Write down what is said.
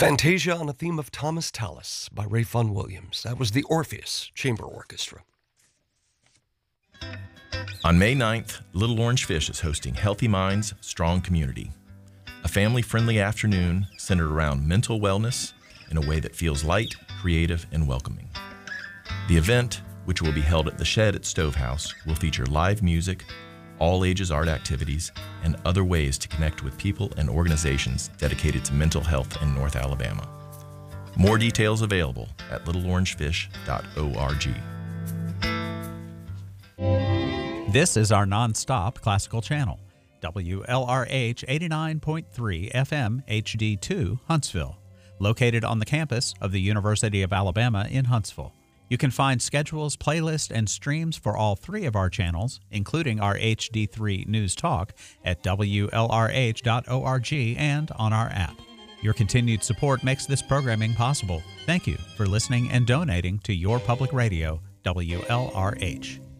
Fantasia on a Theme of Thomas Tallis by Ray Vaughan Williams. That was the Orpheus Chamber Orchestra. On May 9th, Little Orange Fish is hosting Healthy Minds, Strong Community, a family-friendly afternoon centered around mental wellness in a way that feels light, creative, and welcoming. The event, which will be held at the Shed at Stovehouse, will feature live music, all ages art activities, and other ways to connect with people and organizations dedicated to mental health in North Alabama. More details available at littleorangefish.org. This is our non-stop classical channel, WLRH 89.3 FM HD2, Huntsville, located on the campus of the University of Alabama in Huntsville. You can find schedules, playlists, and streams for all three of our channels, including our HD3 News Talk, at WLRH.org and on our app. Your continued support makes this programming possible. Thank you for listening and donating to your public radio, WLRH.